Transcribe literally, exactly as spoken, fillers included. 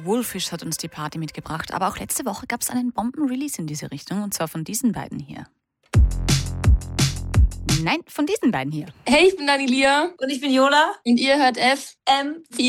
Wolfish hat uns die Party mitgebracht. Aber auch letzte Woche gab es einen Bomben-Release in diese Richtung. Und zwar von diesen beiden hier. Nein, von diesen beiden hier. Hey, ich bin Dani Lia. Und ich bin Jola. Und ihr hört F M